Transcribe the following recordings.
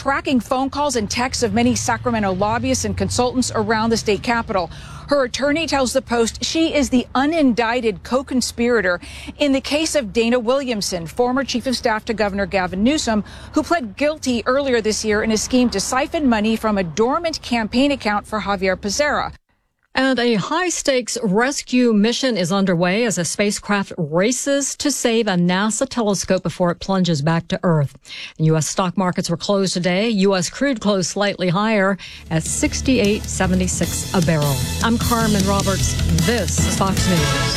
tracking phone calls and texts of many Sacramento lobbyists and consultants around the state capitol. Her attorney tells the Post she is the unindicted co-conspirator in the case of Dana Williamson, former chief of staff to Governor Gavin Newsom, who pled guilty earlier this year in a scheme to siphon money from a dormant campaign account for Javier Becerra. And a high-stakes rescue mission is underway as a spacecraft races to save a NASA telescope before it plunges back to Earth. U.S. stock markets were closed today. U.S. crude closed slightly higher at $68.76 a barrel. I'm Carmen Roberts. This is Fox News.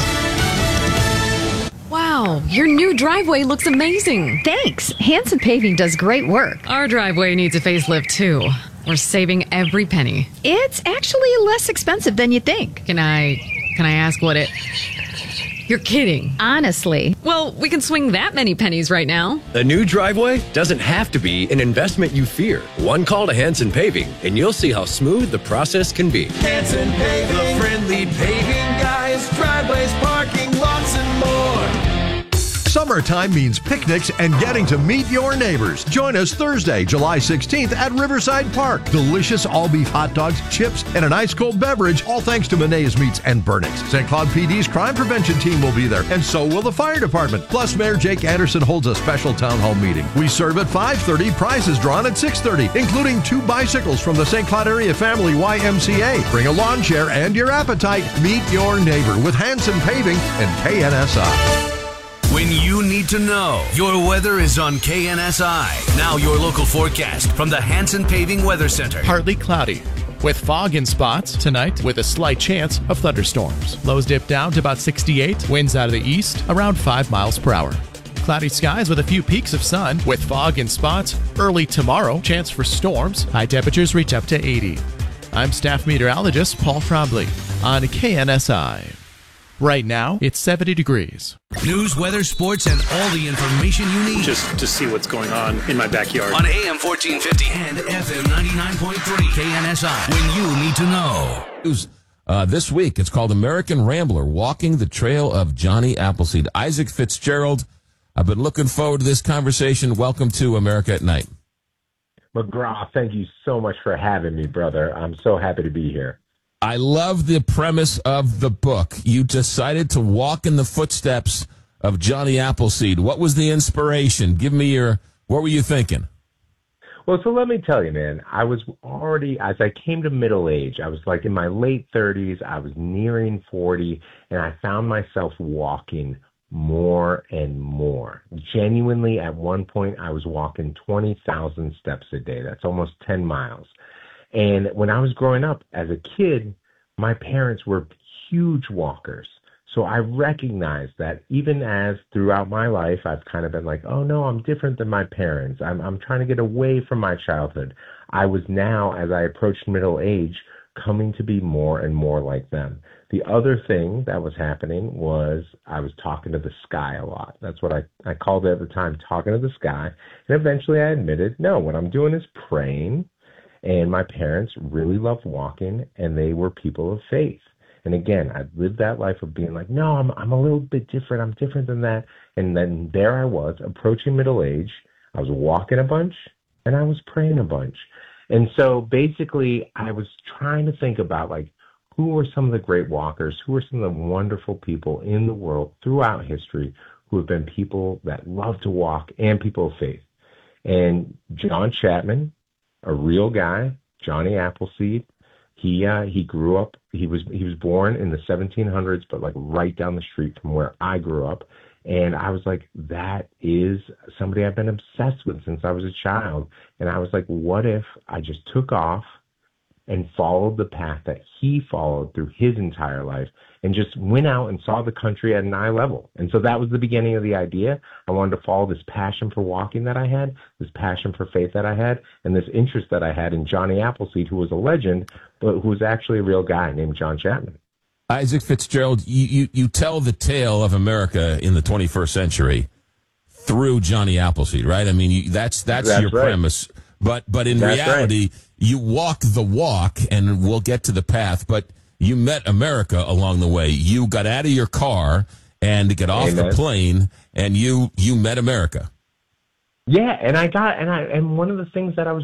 Wow, your new driveway looks amazing. Thanks. Hanson Paving does great work. Our driveway needs a facelift, too. We're saving every penny. It's actually less expensive than you think. Can I ask what it... You're kidding. Honestly. Well, we can swing that many pennies right now. A new driveway doesn't have to be an investment you fear. One call to Hanson Paving, and you'll see how smooth the process can be. Hanson Paving, the friendly paving guys, driveways, parking lots, and more. Summertime means picnics and getting to meet your neighbors. Join us Thursday, July 16th at Riverside Park. Delicious all-beef hot dogs, chips, and an ice-cold beverage, all thanks to Menea's Meats and Burnix. St. Cloud PD's crime prevention team will be there, and so will the fire department. Plus, Mayor Jake Anderson holds a special town hall meeting. We serve at 5:30, prizes drawn at 6:30, including 2 bicycles from the St. Cloud Area Family YMCA. Bring a lawn chair and your appetite. Meet your neighbor with Hanson Paving and KNSI. When you need to know, your weather is on KNSI. Now your local forecast from the Hanson Paving Weather Center. Partly cloudy, with fog in spots tonight with a slight chance of thunderstorms. Lows dip down to about 68, winds out of the east around 5 miles per hour. Cloudy skies with a few peaks of sun, with fog in spots. Early tomorrow, chance for storms. High temperatures reach up to 80. I'm staff meteorologist Paul Frobley on KNSI. Right now, it's 70 degrees. News, weather, sports, and all the information you need. Just to see what's going on in my backyard. On AM 1450 and FM 99.3 KNSI. When you need to know. News this week, it's called American Rambler, Walking the Trail of Johnny Appleseed. Isaac Fitzgerald, I've been looking forward to this conversation. Welcome to America at Night. McGraw, thank you so much for having me, brother. I'm so happy to be here. I love the premise of the book. You decided to walk in the footsteps of Johnny Appleseed. What was the inspiration? Give me what were you thinking? Well, so let me tell you, man, I was already, as I came to middle age, I was like in my late 30s, I was nearing 40, and I found myself walking more and more. Genuinely, at one point, I was walking 20,000 steps a day. That's almost 10 miles. And when I was growing up as a kid, my parents were huge walkers. So I recognized that even as throughout my life, I've kind of been like, oh no, I'm different than my parents. I'm trying to get away from my childhood. I was now, as I approached middle age, coming to be more and more like them. The other thing that was happening was I was talking to the sky a lot. That's what I called it at the time, talking to the sky. And eventually I admitted, no, what I'm doing is praying. And my parents really loved walking, and they were people of faith. And again, I lived that life of being like, no, I'm a little bit different. I'm different than that. And then there I was, approaching middle age. I was walking a bunch, and I was praying a bunch. And so basically, I was trying to think about, like, who were some of the great walkers? Who were some of the wonderful people in the world throughout history who have been people that love to walk and people of faith? And John Chapman, a real guy, Johnny Appleseed. He grew up. He was born in the 1700s, but like right down the street from where I grew up. And I was like, that is somebody I've been obsessed with since I was a child. And I was like, what if I just took off and followed the path that he followed through his entire life and just went out and saw the country at an eye level. And so that was the beginning of the idea. I wanted to follow this passion for walking that I had, this passion for faith that I had, and this interest that I had in Johnny Appleseed, who was a legend, but who was actually a real guy named John Chapman. Isaac Fitzgerald, you tell the tale of America in the 21st century through Johnny Appleseed, right? I mean, that's your right. premise. But in that's reality, right. You walk the walk, and we'll get to the path, but you met America along the way. You got out of your car and get off Amen. the plane, and you met America. Yeah, and one of the things that I was